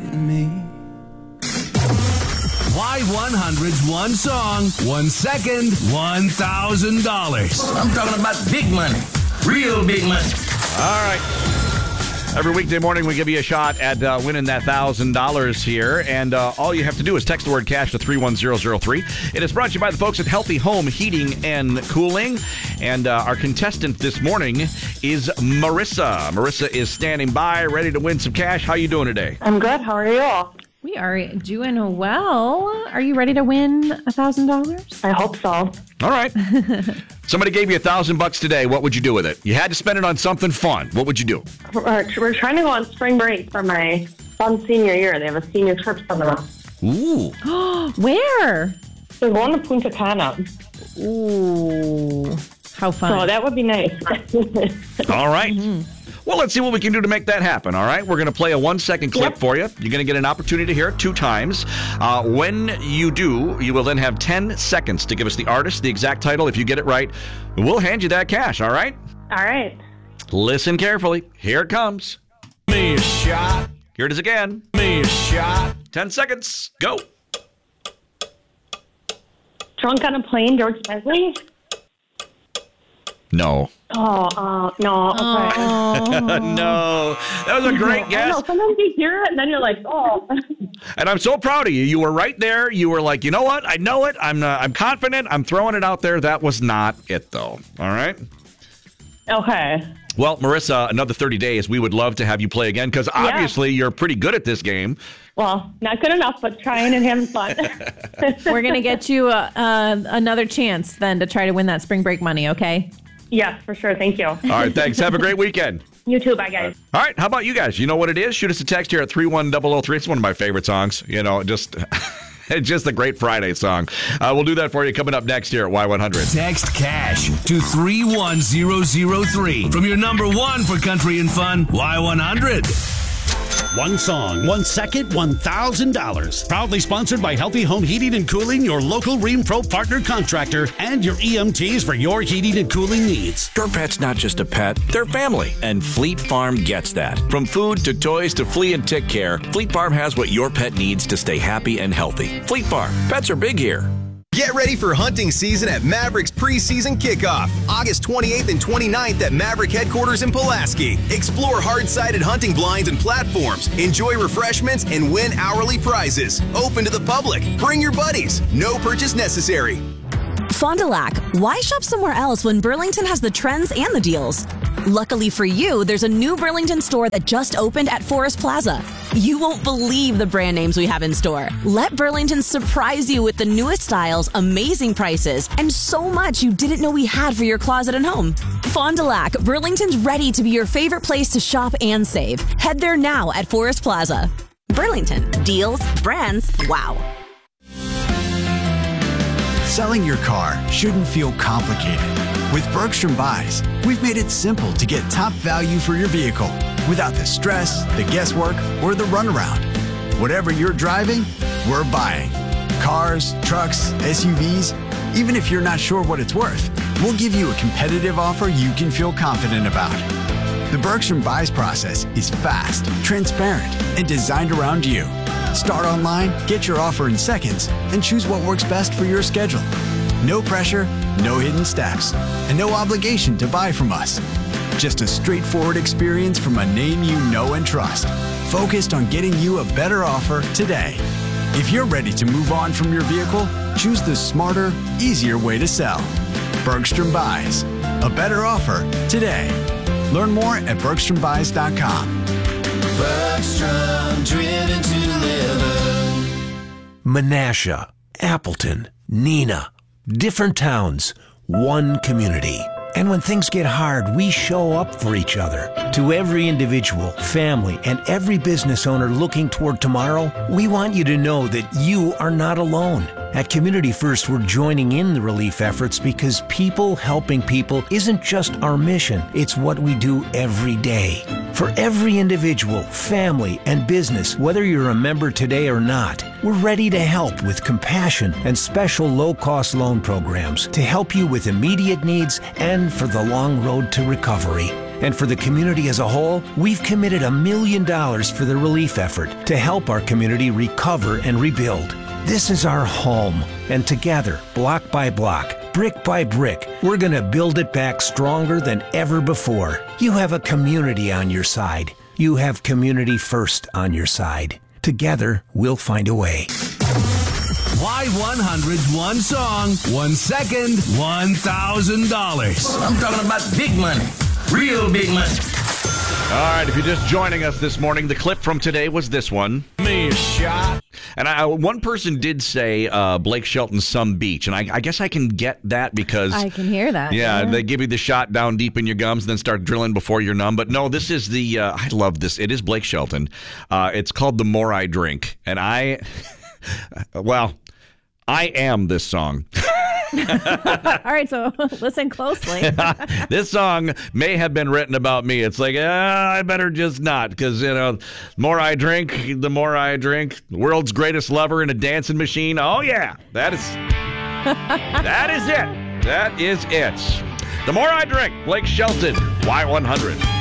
me. Y100's one song, 1 second, $1,000. I'm talking about big money. Real big money. All right. Every weekday morning, we give you a shot at winning that $1,000 here. And all you have to do is text the word cash to 31003. It is brought to you by the folks at Healthy Home Heating and Cooling. And our contestant this morning is Marissa. Marissa is standing by, ready to win some cash. How you doing today? I'm good. How are you all? We are doing well. Are you ready to win $1,000? I hope so. All right. Somebody gave you $1,000 today. What would you do with it? You had to spend it on something fun. What would you do? We're trying to go on spring break for my son's senior year. They have a senior trip coming up. Ooh. Where? We're going to Punta Cana. Ooh. How fun. So that would be nice. All right. Mm-hmm. Well, let's see what we can do to make that happen, all right? We're going to play a 1-second clip for you. You're going to get an opportunity to hear it 2 times. When you do, you will then have 10 seconds to give us the artist, the exact title. If you get it right, we'll hand you that cash, all right? All right. Listen carefully. Here it comes. Me a shot. Here it is again. Me a shot. 10 seconds. Go. Drunk on a Plane, George Bentley? No. No. Okay. No. That was a great guess. I know. Sometimes you hear it, and then you're like, oh. And I'm so proud of you. You were right there. You were like, you know what? I know it. I'm confident. I'm throwing it out there. That was not it, though. All right? Okay. Well, Marissa, another 30 days. We would love to have you play again because obviously you're pretty good at this game. Well, not good enough, but trying and having fun. We're going to get you another chance then to try to win that spring break money, okay? Yes, for sure. Thank you. All right, thanks. Have a great weekend. You too. Bye, guys. All right, how about you guys? You know what it is? Shoot us a text here at 31003. It's one of my favorite songs. You know, just... It's just a great Friday song. We'll do that for you coming up next here at Y100. Text cash to 31003 from your number 1 for country and fun, Y100. One song, 1 second, $1,000. Proudly sponsored by Healthy Home Heating and Cooling, your local Rheem Pro partner contractor, and your EMTs for your heating and cooling needs. Your pet's not just a pet, they're family, and Fleet Farm gets that. From food to toys to flea and tick care, Fleet Farm has what your pet needs to stay happy and healthy. Fleet Farm, pets are big here. Get ready for hunting season at Mavericks preseason kickoff, August 28th and 29th at Maverick headquarters in Pulaski. Explore hard-sided hunting blinds and platforms, enjoy refreshments, and win hourly prizes. Open to the public. Bring your buddies. No purchase necessary. Fond du Lac, why shop somewhere else when Burlington has the trends and the deals? Luckily for you, there's a new Burlington store that just opened at Forest Plaza. You won't believe the brand names we have in store. Let Burlington surprise you with the newest styles, amazing prices, and so much you didn't know we had for your closet and home. Fond du Lac, Burlington's ready to be your favorite place to shop and save. Head there now at Forest Plaza. Burlington, deals, brands, wow. Selling your car shouldn't feel complicated. With Bergstrom Buys, we've made it simple to get top value for your vehicle without the stress, the guesswork, or the runaround. Whatever you're driving, we're buying. Cars, trucks, SUVs, even if you're not sure what it's worth, we'll give you a competitive offer you can feel confident about. The Bergstrom Buys process is fast, transparent, and designed around you. Start online, get your offer in seconds, and choose what works best for your schedule. No pressure, no hidden steps, and no obligation to buy from us. Just a straightforward experience from a name you know and trust, focused on getting you a better offer today. If you're ready to move on from your vehicle, choose the smarter, easier way to sell. Bergstrom Buys. A better offer today. Learn more at BergstromBuys.com. Bergstrom, driven to live. Menasha, Appleton, Neenah. Different towns, one community. And when things get hard, we show up for each other. To every individual, family, and every business owner looking toward tomorrow, we want you to know that you are not alone. At Community First, we're joining in the relief efforts because people helping people isn't just our mission, it's what we do every day. For every individual, family, and business, whether you're a member today or not, we're ready to help with compassion and special low-cost loan programs to help you with immediate needs and for the long road to recovery. And for the community as a whole, we've committed $1 million for the relief effort to help our community recover and rebuild. This is our home, and together, block by block, brick by brick, we're going to build it back stronger than ever before. You have a community on your side. You have Community First on your side. Together, we'll find a way. Y100's one song, 1 second, $1,000. I'm talking about big money. Real big money. All right, if you're just joining us this morning, the clip from today was this one. Me a shot. And one person did say Blake Shelton's Some Beach, and I guess I can get that because... I can hear that. Yeah, they give you the shot down deep in your gums and then start drilling before you're numb. But no, this is the... I love this. It is Blake Shelton. It's called The More I Drink. And I am this song. All right, so listen closely. This song may have been written about me. It's like, I better just not, because, the more I drink, the more I drink. World's greatest lover in a dancing machine. Oh, yeah, that is it. That is it. The More I Drink, Blake Shelton, Y100.